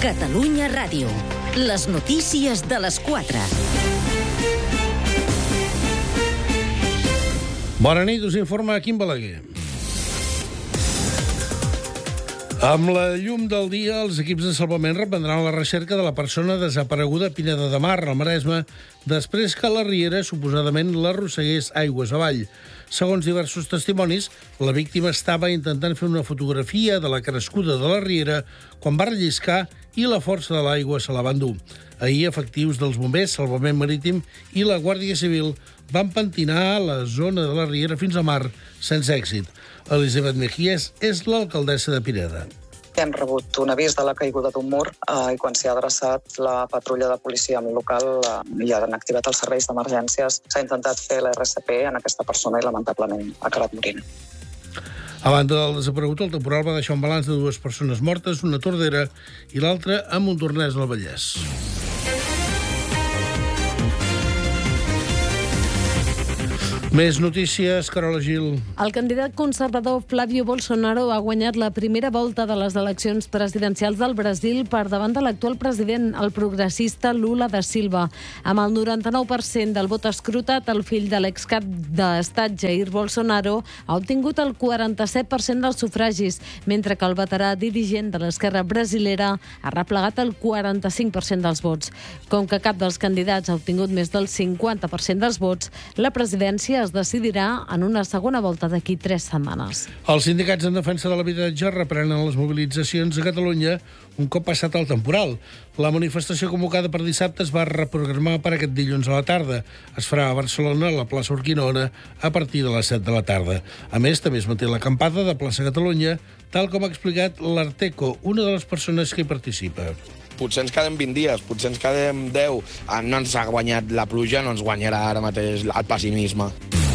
Catalunya Ràdio. Les notícies de les 4. Bona nit, us informa Quim Balaguer. Amb la llum del dia, els equips de salvament reprendran la recerca de la persona desapareguda a Pineda de Mar, al Maresme, després que la riera suposadament l'arrossegués aigües avall. Segons diversos testimonis, la víctima estava intentant fer una fotografia de la crescuda de la riera quan va relliscar i la força de l'aigua se la va endur. Ahir, efectius dels bombers, Salvament Marítim i la Guàrdia Civil van pentinar la zona de la riera fins a mar sense èxit. Elisabet Mejías és l'alcaldessa de Pineda. Hem rebut un avís de la caiguda d'un mur i quan s'hi ha adreçat la patrulla de policia local i han activat els serveis d'emergències. S'ha intentat fer l'RCP en aquesta persona i lamentablement ha acabat morint. A banda del desaparegut, el temporal va deixar un balanç de 2 persones mortes, una a Tordera i l'altra a Montornès del Vallès. Més notícies, Carola Gil. El candidat conservador Flávio Bolsonaro ha guanyat la primera volta de les eleccions presidencials del Brasil per davant de l'actual president, el progressista Lula da Silva. Amb el 99% del vot escrutat, el fill de l'excap d'estat Jair Bolsonaro ha obtingut el 47% dels sufragis, mentre que el veterà dirigent de l'esquerra brasilera ha replegat el 45% dels vots. Com que cap dels candidats ha obtingut més del 50% dels vots, la presidència es decidirà en una segona volta d'aquí 3 setmanes. Els sindicats en defensa de l'habitatge reprenen les mobilitzacions a Catalunya un cop passat el temporal. La manifestació convocada per dissabte es va reprogramar per aquest dilluns a la tarda. Es farà a Barcelona, a la plaça Urquinaona, a partir de les 7 de la tarda. A més, també es manté l'acampada de plaça Catalunya, tal com ha explicat l'Arteco, una de les persones que hi participa. Potser ens quedem 20 dies, potser ens quedem 10. No ens ha guanyat la pluja, no ens guanyarà ara mateix el pessimisme.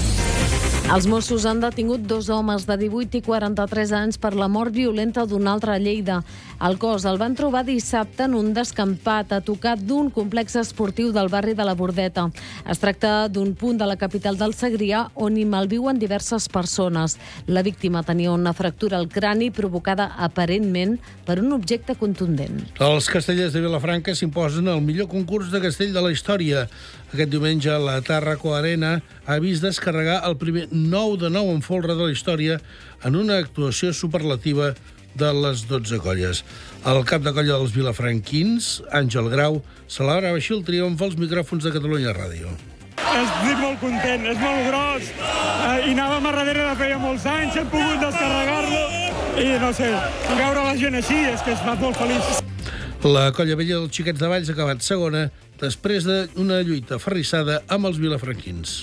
Els Mossos han detingut 2 homes de 18 i 43 anys per la mort violenta d'un altre a Lleida. El cos el van trobar dissabte en un descampat a tocar d'un complex esportiu del barri de la Bordeta. Es tracta d'un punt de la capital del Segrià on hi malviuen diverses persones. La víctima tenia una fractura al crani provocada aparentment per un objecte contundent. Els castellers de Vilafranca s'imposen al millor concurs de castell de la història. Aquest diumenge la Tàrraco Arena ha vist descarregar el primer 9 de 9 en folre de la història en una actuació superlativa de les 12 colles. El cap de colla dels vilafranquins, Àngel Grau, celebrava així el triomf als micròfons de Catalunya Ràdio. Estic molt content, és molt gros i anàvem a darrere de feia molts anys, hem pogut descarregar-lo i no sé, veure la gent així és que es fa molt feliç. La colla vella dels Xiquets de Valls ha acabat segona després d'una lluita aferrissada amb els vilafranquins.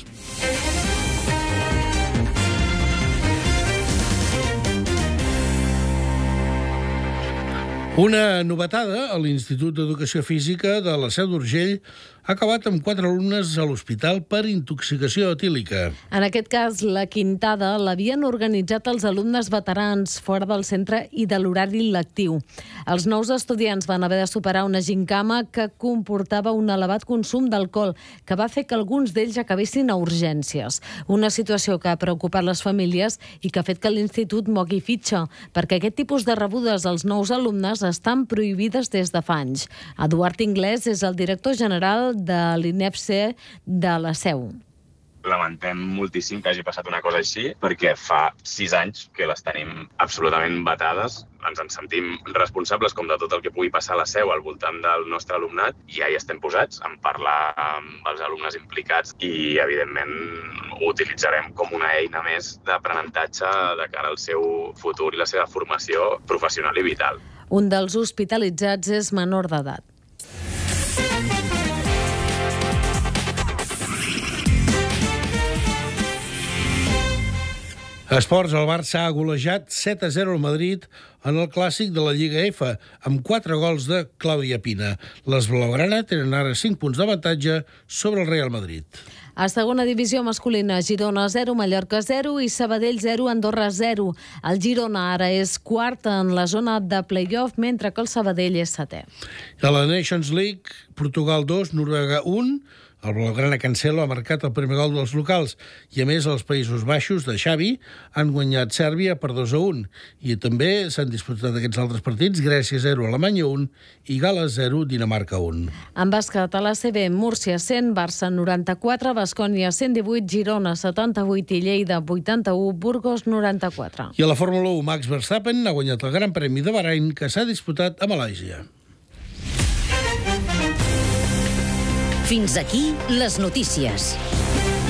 Una novetada a l'Institut d'Educació Física de la Seu d'Urgell ha acabat amb 4 alumnes a l'hospital per intoxicació etílica. En aquest cas, la quintada l'havien organitzat els alumnes veterans fora del centre i de l'horari lectiu. Els nous estudiants van haver de superar una gincama que comportava un elevat consum d'alcohol, que va fer que alguns d'ells acabessin a urgències. Una situació que ha preocupat les famílies i que ha fet que l'Institut mogui fitxa, perquè aquest tipus de rebudes als nous alumnes estan prohibides des de fa anys. Eduard Inglés és el director general de l'INEFCE de la Seu. Lamentem moltíssim que hagi passat una cosa així, perquè fa 6 anys que les tenim absolutament vetades. Ens en sentim responsables com de tot el que pugui passar a la Seu al voltant del nostre alumnat i ja hi estem posats en parlar amb els alumnes implicats i, evidentment, ho utilitzarem com una eina més d'aprenentatge de cara al seu futur i la seva formació professional i vital. Un dels hospitalitzats és menor d'edat. Esports, el Barça ha golejat 7-0 al Madrid en el clàssic de la Lliga F, amb 4 gols de Clàudia Pina. Les blaugrana tenen ara 5 punts d'avantatge sobre el Real Madrid. A segona divisió masculina, Girona 0, Mallorca 0 i Sabadell 0, Andorra 0. El Girona ara és quart en la zona de play-off, mentre que el Sabadell és setè. A la Nations League, Portugal 2, Noruega 1, El blaugrana Cancelo ha marcat el primer gol dels locals i, a més, els Països Baixos de Xavi han guanyat Sèrbia per 2-1. I també s'han disputat aquests altres partits: Grècia 0, Alemanya 1 i Gal·les 0, Dinamarca 1. En bàsquet a l'ACB, Múrcia 100, Barça 94, Baskonia 118, Girona 78 i Lleida 81, Burgos 94. I a la Fórmula 1, Max Verstappen ha guanyat el Gran Premi de Bahrain, que s'ha disputat a Malàisia. Fins aquí les notícies.